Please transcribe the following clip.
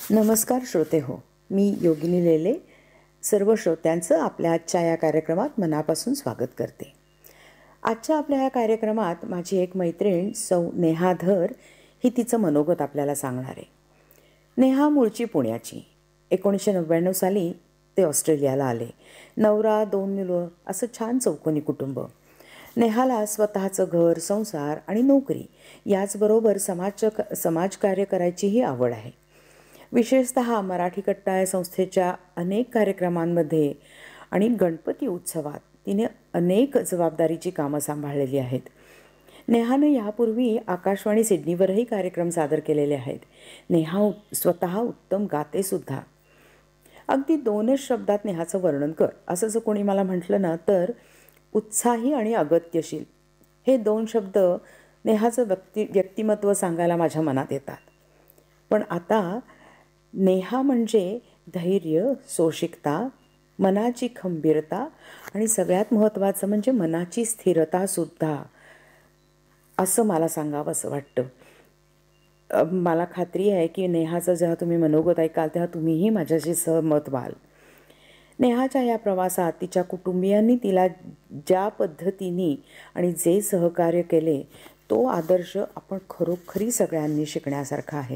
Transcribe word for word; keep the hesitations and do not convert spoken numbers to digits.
नमस्कार श्रोते हो, मी योगिनी लेले सर्व श्रोत्यांचं आपल्या आजच्या या कार्यक्रमात मनापासून स्वागत करते. आजच्या आपल्या या कार्यक्रमात माझी एक मैत्रीण सौ नेहा धर ही तिचं मनोगत आपल्याला सांगणार आहे. नेहा मूळची पुण्याची. एकोणीसशे नव्याण्णव साली ते ऑस्ट्रेलियाला आले. नवरा, दोन मुलं, असं छान चौकोनी कुटुंब. नेहाला स्वतःचं घर, संसार आणि नोकरी याचबरोबर समाज समाजकार्य करायचीही आवड आहे. विशेषतः मराठी कट्टा या संस्थेच्या अनेक कार्यक्रमांमध्ये आणि गणपती उत्सवात तिने अनेक जबाबदारीची कामं सांभाळलेली आहेत. नेहानं यापूर्वी आकाशवाणी सिडनीवरही कार्यक्रम सादर केलेले आहेत. नेहा स्वतः उत्तम गातेसुद्धा. अगदी दोनच शब्दात नेहाचं वर्णन कर असं जर कोणी मला म्हटलं ना, तर उत्साही आणि अगत्यशील हे दोन शब्द नेहाचं व्यक्ती व्यक्तिमत्व सांगायला माझ्या मनात येतात. पण आता नेहा म्हणजे धैर्य, सोशिकता, मनाची खंबीरता आणि सगळ्यात महत्त्वाचं म्हणजे मनाची स्थिरतासुद्धा, असं मला सांगावं असं वाटतं. मला खात्री आहे की नेहाचं जेव्हा तुम्ही मनोगत ऐकाल तेव्हा तुम्हीही माझ्याशी सहमत व्हाल. नेहाच्या या प्रवासात तिच्या कुटुंबियांनी तिला ज्या पद्धतीने आणि जे सहकार्य केले तो आदर्श आपण खरोखरी सगळ्यांनी शिकण्यासारखा आहे.